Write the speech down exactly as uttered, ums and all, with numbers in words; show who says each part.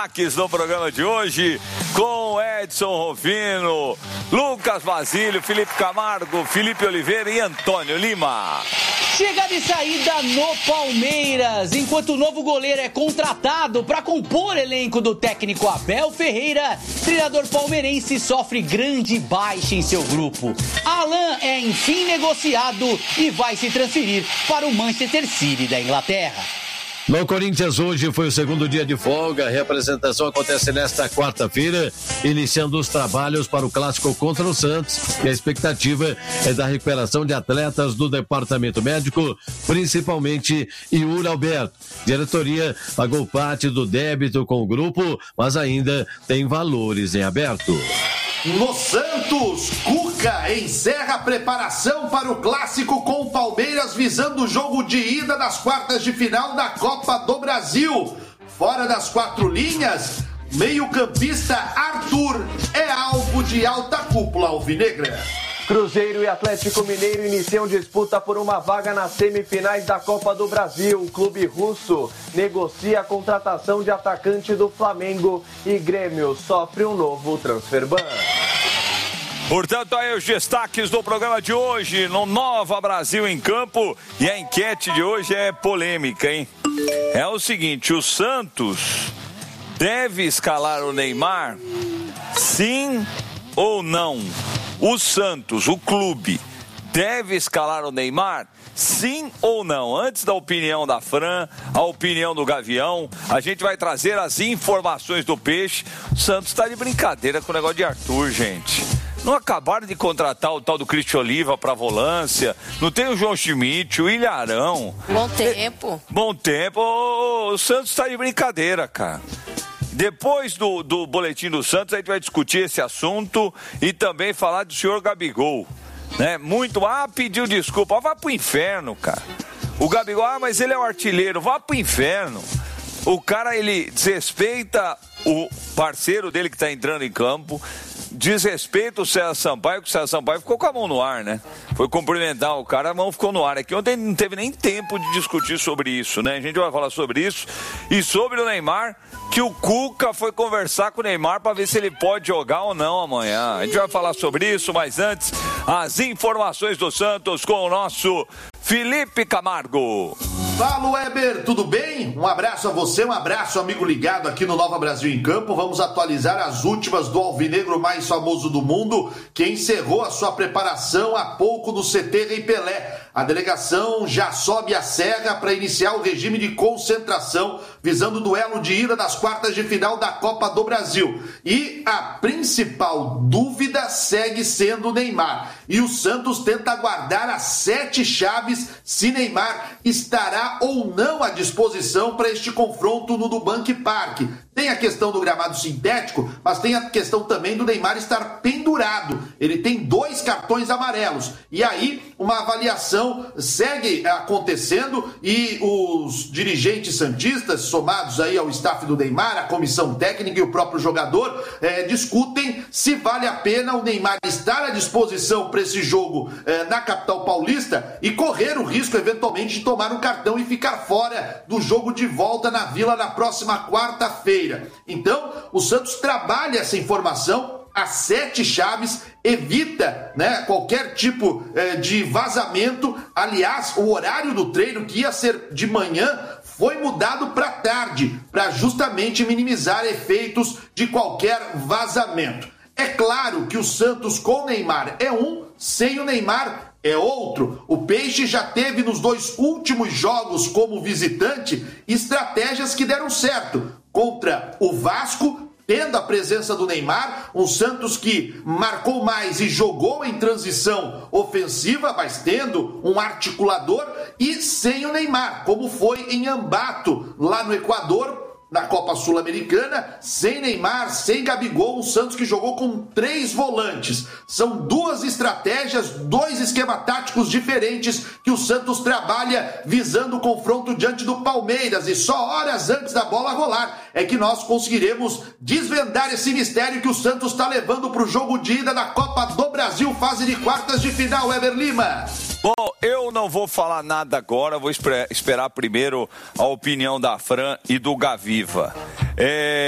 Speaker 1: destaques no programa de hoje com Edson Rufino, Lucas Basílio, Felipe Camargo, Felipe Oliveira e Antônio Lima.
Speaker 2: Chegada e saída no Palmeiras, enquanto o novo goleiro é contratado para compor elenco do técnico Abel Ferreira, treinador palmeirense sofre grande baixa em seu grupo. Alan é enfim negociado e vai se transferir para o Manchester City da Inglaterra.
Speaker 3: No Corinthians hoje foi o segundo dia de folga, a representação acontece nesta quarta-feira, iniciando os trabalhos para o clássico contra o Santos, e a expectativa é da recuperação de atletas do departamento médico, principalmente Yuri Alberto. Diretoria pagou parte do débito com o grupo, mas ainda tem valores em aberto.
Speaker 4: No Santos, Cuca encerra a preparação para o clássico com o Palmeiras, visando o jogo de ida das quartas de final da Copa do Brasil. Fora das quatro linhas, meio-campista Arthur é alvo de alta cúpula alvinegra.
Speaker 5: Cruzeiro e Atlético Mineiro iniciam disputa por uma vaga nas semifinais da Copa do Brasil. O clube russo negocia a contratação de atacante do Flamengo e Grêmio sofre um novo transfer ban.
Speaker 1: Portanto, aí os destaques do programa de hoje no Nova Brasil em Campo. E a enquete de hoje é polêmica, hein? É o seguinte, o Santos deve escalar o Neymar? Sim ou não? O Santos, o clube, deve escalar o Neymar? Sim ou não? Antes da opinião da Fran, a opinião do Gavião, a gente vai trazer as informações do Peixe. O Santos está de brincadeira com o negócio de Arthur, gente. Não acabaram de contratar o tal do Cristian Oliva para volância, não tem o João Schmidt, o Ilharão.
Speaker 6: Bom tempo.
Speaker 1: Bom tempo. O Santos está de brincadeira, cara. Depois do, do boletim do Santos, a gente vai discutir esse assunto e também falar do senhor Gabigol, né? Muito, ah, pediu desculpa, vá pro inferno, cara. O Gabigol, ah, mas ele é o artilheiro, vá pro inferno. O cara, ele desrespeita o parceiro dele que tá entrando em campo, desrespeita o César Sampaio, que o César Sampaio ficou com a mão no ar, né? Foi cumprimentar o cara, a mão ficou no ar. É que ontem não teve nem tempo de discutir sobre isso, né? A gente vai falar sobre isso e sobre o Neymar, que o Cuca foi conversar com o Neymar para ver se ele pode jogar ou não amanhã. A gente vai falar sobre isso, mas antes, as informações do Santos com o nosso Felipe Camargo.
Speaker 4: Fala, Weber, tudo bem? Um abraço a você, um abraço, amigo ligado aqui no Nova Brasil em Campo. Vamos atualizar as últimas do alvinegro mais famoso do mundo, que encerrou a sua preparação há pouco no C T Rei Pelé. A delegação já sobe a serra para iniciar o regime de concentração, visando o duelo de ida das quartas de final da Copa do Brasil. E a principal dúvida segue sendo o Neymar. E o Santos tenta guardar as sete chaves se Neymar estará ou não à disposição para este confronto no Nubank Park. Tem a questão do gramado sintético, mas tem a questão também do Neymar estar pendurado. Ele tem dois cartões amarelos. E aí, uma avaliação segue acontecendo e os dirigentes santistas, somados aí ao staff do Neymar, a comissão técnica e o próprio jogador, é, discutem se vale a pena o Neymar estar à disposição para esse jogo é, na capital paulista e correr o risco, eventualmente, de tomar um cartão e ficar fora do jogo de volta na Vila na próxima quarta-feira. Então, o Santos trabalha essa informação, as sete chaves, evita, né, qualquer tipo eh, de vazamento. Aliás, o horário do treino, que ia ser de manhã, foi mudado para tarde, para justamente minimizar efeitos de qualquer vazamento. É claro que o Santos com o Neymar é um, sem o Neymar é outro. O Peixe já teve nos dois últimos jogos como visitante estratégias que deram certo. Contra o Vasco, tendo a presença do Neymar, um Santos que marcou mais e jogou em transição ofensiva, mas tendo um articulador, e sem o Neymar, como foi em Ambato, lá no Equador, na Copa Sul-Americana, sem Neymar, sem Gabigol, um Santos que jogou com três volantes. São duas estratégias, dois esquemas táticos diferentes que o Santos trabalha visando o confronto diante do Palmeiras. E só horas antes da bola rolar é que nós conseguiremos desvendar esse mistério que o Santos está levando para o jogo de ida da Copa do Brasil, fase de quartas de final, Weber Lima.
Speaker 1: Bom, eu não vou falar nada agora, vou esperar primeiro a opinião da Fran e do Gaviva. É...